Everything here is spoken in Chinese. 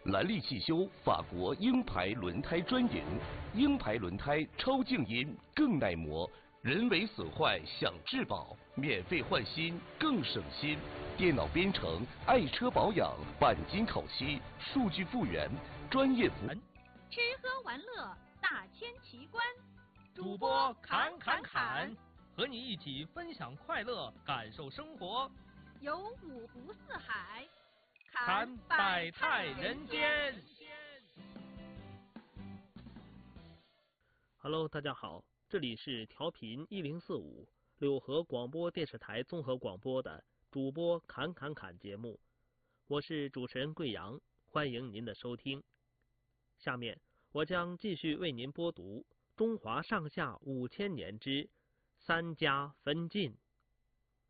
兰利汽修法国鹰牌轮胎专营，鹰牌轮胎超静音更耐磨，人为损坏享质保，免费换新更省心。电脑编程，爱车保养，钣金烤漆，数据复原，专业服务。 吃喝玩乐大千奇观， 主播侃侃侃，和你一起分享快乐，感受生活。 游五湖四海， 侃百态人间。 Hello， 大家好，这里是调频1045柳河广播电视台综合广播的主播侃侃侃节目，我是主持人贵阳，欢迎您的收听。下面我将继续为您播读中华上下5000年之三家分晋。